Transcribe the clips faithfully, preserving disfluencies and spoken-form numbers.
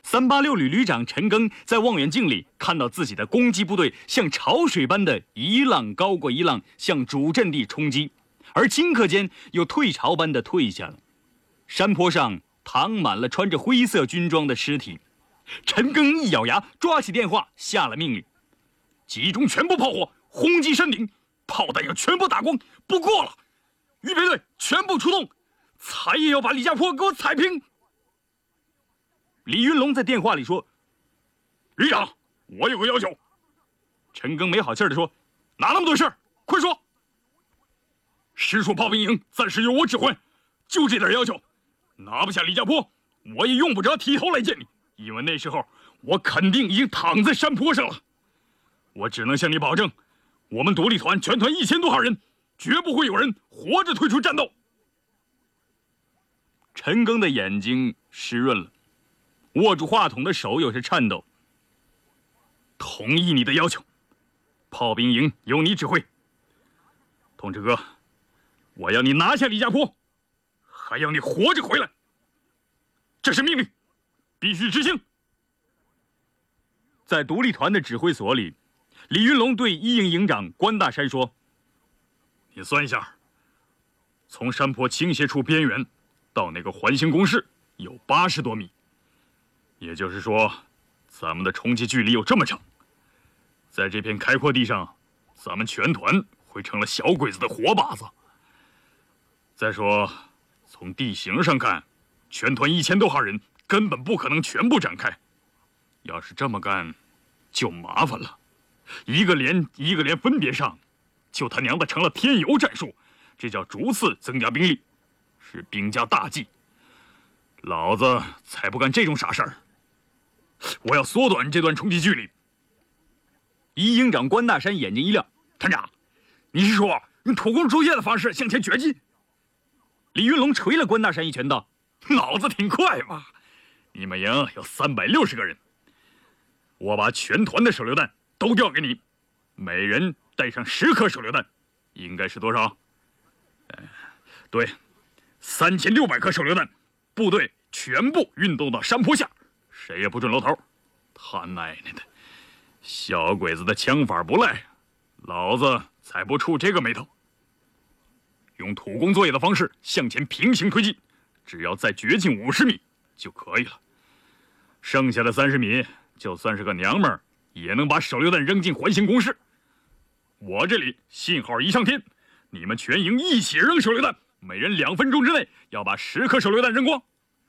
三八六旅旅长陈赓在望远镜里看到自己的攻击部队像潮水般的一浪高过一浪向主阵地冲击，而顷刻间又退潮般的退下了。山坡上躺满了穿着灰色军装的尸体。陈赓一咬牙，抓起电话下了命令：集中全部炮火，轰击山顶，炮弹要全部打光，不过了！预备队全部出动，踩也要把李家坡给我踩平。李云龙在电话里说：旅长，我有个要求。陈赓没好气地说：哪那么多事儿，快说。实属炮兵营暂时由我指挥，就这点要求，拿不下李家坡，我也用不着剃头来见你，因为那时候我肯定已经躺在山坡上了。我只能向你保证，我们独立团全团一千多号人，绝不会有人活着退出战斗。陈赓的眼睛湿润了，握住话筒的手有些颤抖。同意你的要求，炮兵营由你指挥。同志哥，我要你拿下李家坡，还要你活着回来。这是命令，必须执行。在独立团的指挥所里，李云龙对一营营长关大山说：你算一下，从山坡倾斜处边缘到那个环形工事有八十多米，也就是说，咱们的冲击距离有这么长。在这片开阔地上，咱们全团会成了小鬼子的活靶子。再说，从地形上看，全团一千多号人根本不可能全部展开。要是这么干，就麻烦了。一个连一个连分别上，就他娘的成了添油战术，这叫逐次增加兵力，是兵家大忌。老子才不干这种傻事儿！我要缩短这段冲击距离。一营长关大山眼睛一亮：团长，你是说用土工竹叶的方式向前掘进？李云龙捶了关大山一拳道：脑子挺快嘛！你们营有三百六十个人，我把全团的手榴弹都调给你，每人带上十颗手榴弹，应该是多少？呃，对，三千六百颗手榴弹，部队全部运动到山坡下，谁也不准露头。他奶奶的，小鬼子的枪法不赖，老子才不触这个霉头。用土工作业的方式向前平行推进，只要再掘进五十米就可以了。剩下的三十米，就算是个娘们儿也能把手榴弹扔进环形工事。我这里信号一上天，你们全营一起扔手榴弹，每人两分钟之内要把十颗手榴弹扔光。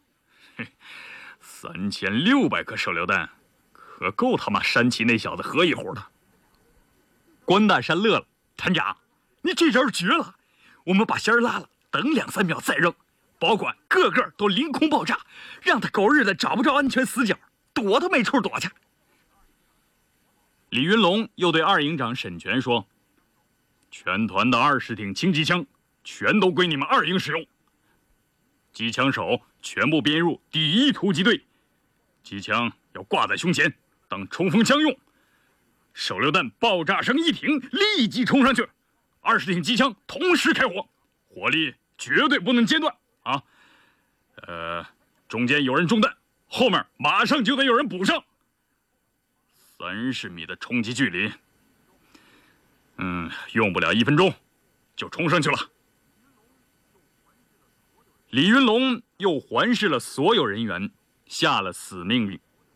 三千六百颗手榴弹，可够他妈山崎那小子喝一壶的。关大山乐了：团长，你这招绝了！我们把弦儿拉了，等两三秒再扔，保管个个都凌空爆炸，让他狗日的找不着安全死角，躲都没处躲去。李云龙又对二营长沈全说：全团的二十挺轻机枪全都归你们二营使用，机枪手全部编入第一突击队，机枪要挂在胸前当冲锋枪用，手榴弹爆炸声一停，立即冲上去，二十挺机枪同时开火，火力绝对不能间断啊！呃，中间有人中弹，后面马上就得有人补上。三十米的冲击距离，嗯，用不了一分钟就冲上去了。李云龙又环视了所有人员，下了死命令：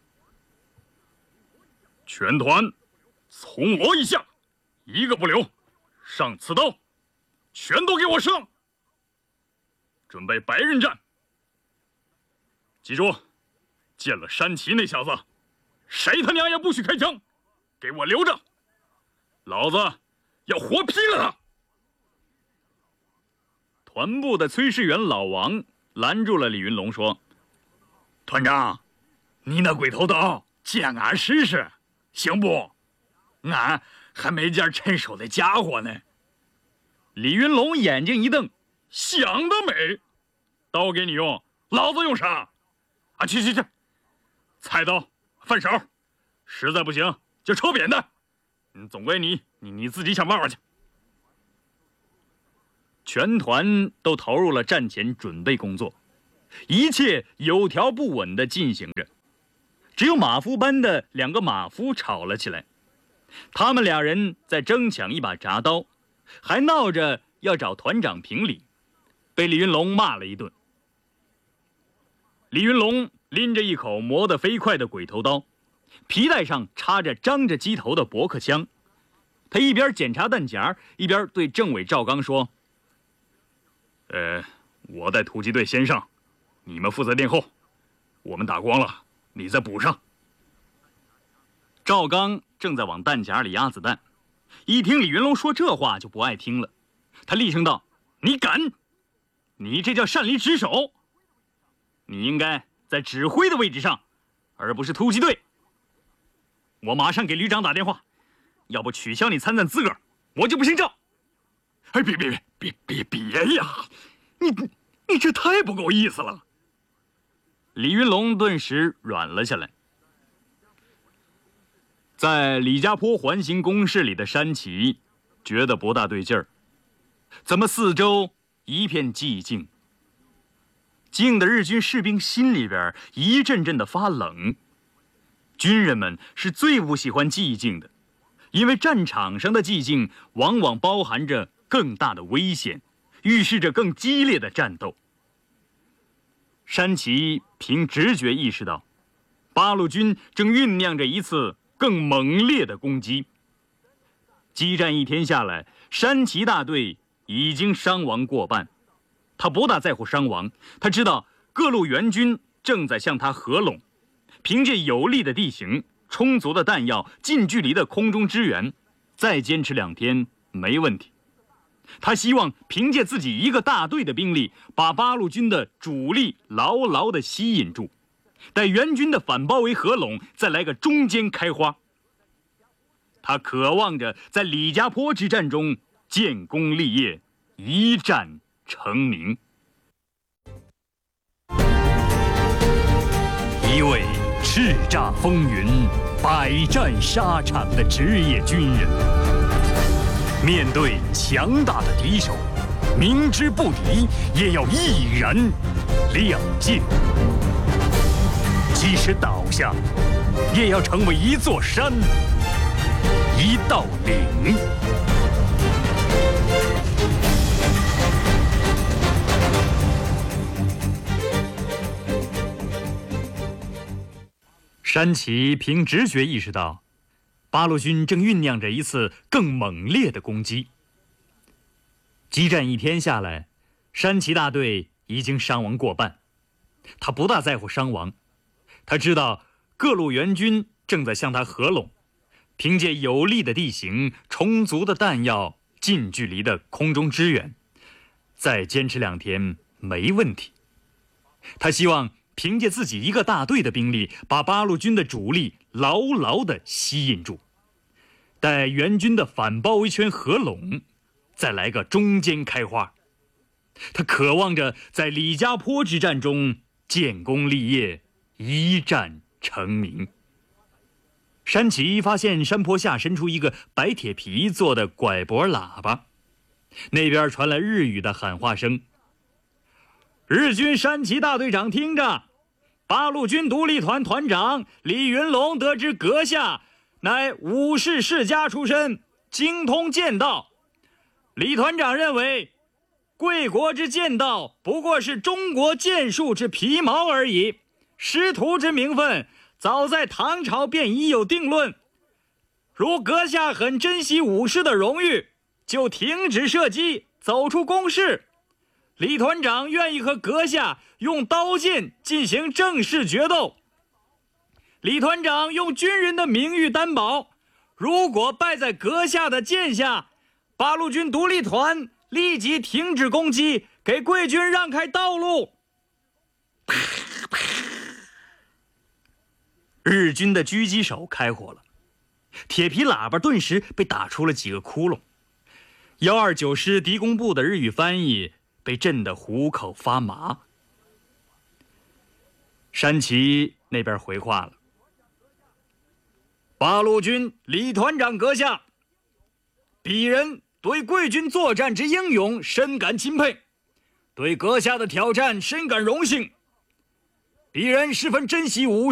全团从我以下一个不留，上刺刀，全都给我上！准备白刃战。记住，见了山崎那小子，谁他娘也不许开枪，给我留着，老子要活劈了他！团部的炊事员老王拦住了李云龙，说：团长，你那鬼头刀借俺试试行不？俺还没件趁手的家伙呢。李云龙眼睛一瞪：想得美！刀给你用，老子用啥？啊，去去去，菜刀、饭勺，实在不行就抽扁担。嗯，总归你你你自己想办法去。全团都投入了战前准备工作，一切有条不紊地进行着。 只有马夫班的两个马夫吵了起来。他们俩人在争抢一把铡刀，还闹着要找团长评理，被李云龙骂了一顿。李云龙拎着一口磨得飞快的鬼头刀，皮带上插着张着机头的驳壳枪。他一边检查弹夹，一边对政委赵刚说：呃，我带突击队先上，你们负责殿后，我们打光了，你再补上。赵刚正在往弹夹里压子弹，一听李云龙说这话就不爱听了，他厉声道：你敢？你这叫擅离职守，你应该在指挥的位置上，而不是突击队。我马上给旅长打电话，要不取消你参战资格，我就不姓赵。哎，别别别别别别呀！你你这太不够意思了。李云龙顿时软了下来。在李家坡环形工事里的山崎觉得不大对劲儿，怎么四周一片寂静，静的日军士兵心里边一阵阵的发冷。军人们是最不喜欢寂静的，因为战场上的寂静往往包含着更大的危险，预示着更激烈的战斗。山崎凭直觉意识到，八路军正酝酿着一次更猛烈的攻击。激战一天下来，山崎大队已经伤亡过半。他不大在乎伤亡，他知道各路援军正在向他合拢，凭借有利的地形、充足的弹药、近距离的空中支援，再坚持两天没问题。他希望凭借自己一个大队的兵力，把八路军的主力牢牢地吸引住，待援军的反包围合拢，再来个中间开花。他渴望着在李家坡之战中建功立业，一战成名。 一位叱咤风云、百战沙场的职业军人，面对强大的敌手，明知不敌也要毅然亮剑，即使倒下，也要成为一座山、一道岭。 山崎凭直觉意识到，八路军正酝酿着一次更猛烈的攻击。激战一天下来，山崎大队已经伤亡过半。他不大在乎伤亡，他知道各路援军正在向他合拢，凭借有利的地形、充足的弹药、近距离的空中支援，再坚持两天没问题。他希望凭借自己一个大队的兵力，把八路军的主力牢牢地吸引住，待援军的反包围圈合拢，再来个中间开花。他渴望着在李家坡之战中建功立业，一战成名。山崎发现山坡下伸出一个白铁皮做的拐脖喇叭，那边传来日语的喊话声：日军山崎大队长听着，八路军独立团团长李云龙得知阁下乃武士世家出身，精通剑道。李团长认为，贵国之剑道不过是中国剑术之皮毛而已，师徒之名分早在唐朝便已有定论。如阁下很珍惜武士的荣誉，就停止射击，走出攻势。李团长愿意和阁下用刀剑进行正式决斗。李团长用军人的名誉担保，如果败在阁下的剑下，八路军独立团立即停止攻击，给贵军让开道路。日军的狙击手开火了，铁皮喇叭顿时被打出了几个窟窿。幺二九师敌工部的日语翻译被震得虎口发麻。山崎那边回话了：八路军李团长阁下，鄙人对贵军作战之英勇深感钦佩，对阁下的挑战深感荣幸。鄙人十分珍惜武